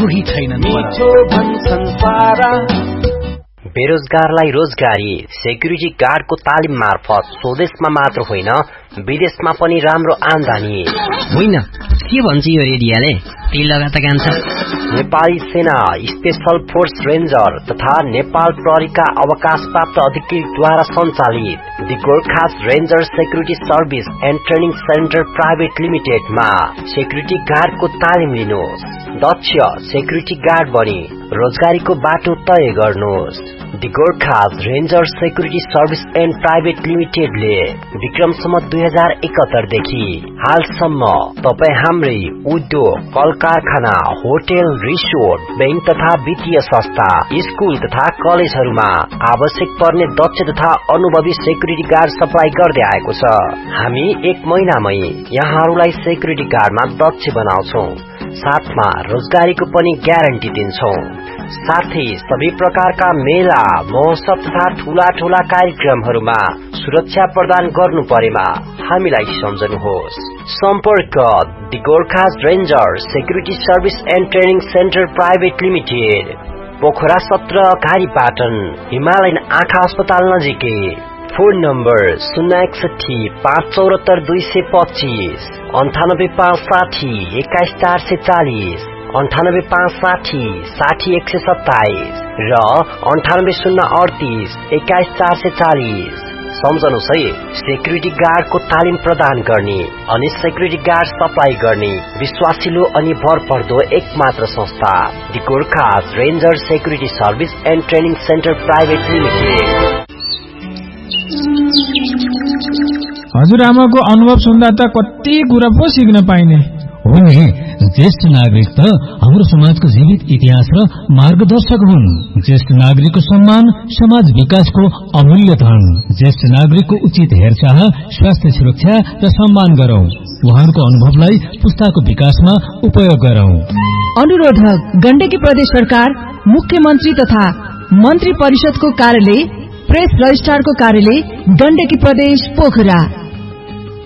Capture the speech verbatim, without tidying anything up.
कोही छैनन्। बेरोजगारलाई रोजगारी सेक्युरिटी गार्डको तालिम मार्फत स्वदेशमा मात्र होइन विदेशमा पनि राम्रो आमदानी। होइन के भन्छ यो रेडियोले? त्यही लगाता गान्छ। नेपाली सेना स्पेशल फोर्स रेन्जर तथा नेपाल प्रहरीका अवकाशप्राप्त अधिकृतद्वारा सञ्चालित the Gorkhas ranger security service and training centre private लिमिटेडमा security गार्डको तालिम लिनुहोस्। दक्ष सेक्युरिटी गार्ड बनी रोजगारीको बाटो तय गर्नुहोस्। The Gorkhas ranger security service and private लिमिटेडले Vikram Samvat दुई हजार एकहत्तर देखि हालसम्म तपाईँ हाम्रै उद्योग, कल कारखाना, होटल, रिसोर्ट, बैंक तथा वित्तीय संस्था, स्कूल तथा कलेजहरूमा आवश्यक पर्ने दक्ष तथा अनुभवी सेक्युरिटी गार्ड सप्लाई गर्दै आएको छ। हामी एक महिनामै यहाँहरूलाई सेक्युरिटी गार्डमा दक्ष बनाउँछौं, साथमा रोजगारीको पनि ग्यारेन्टी दिन्छौं। साथै सबै प्रकारका मेला, महोत्सव तथा ठूला ठूला कार्यक्रमहरूमा सुरक्षा प्रदान गर्नु परेमा हामीलाई सम्झनुहोस्। सम्पर्क the Gorkhas ranger security service and training centre private limited, Pokhara सत्र, घारीपाटन, हिमालयन आँखा अस्पताल नजिकै। फोन नम्बर शून्य एकसठी पाँच चौरात्तर दुई सय पच्चीस, अन्ठानब्बे पाँच साठी एक्काइस चार सय चालिस, अन्ठानब्बे पाँच साठी साठी एक सय सत्ताइस र अन्ठानब्बे शून्य अडतीस एक्काइस चार सय चालिस। सम्झनुहोस् है, सेक्युरिटी गार्डको तालिम प्रदान गर्ने अनि सेक्युरिटी गार्ड सप्लाई गर्ने विश्वासिलो अनि भरपर्दो एक मात्र संस्था the Gorkhas ranger security service and training centre private limited. हजुरआमाको अनुभव सुन्दा त कति कुरा पो सिक्न पाइने हो नि। ज्येष्ठ नागरिक त हाम्रो समाजको जीवित इतिहास र मार्गदर्शक हुन्। ज्येष्ठ नागरिकको सम्मान समाज विकासको अमूल्य धन। ज्येष्ठ नागरिकको उचित हेरचाह, स्वास्थ्य सुरक्षा र सम्मान गरौं। उहाँहरूको अनुभवलाई पुस्ताको विकासमा उपयोग गरौं। अनुरोधक गण्डकी प्रदेश सरकार, मुख्यमन्त्री तथा मन्त्री परिषदको कार्यालय, प्रेस रजिस्ट्रारको कार्यालय, गण्डकी प्रदेश पोखरा।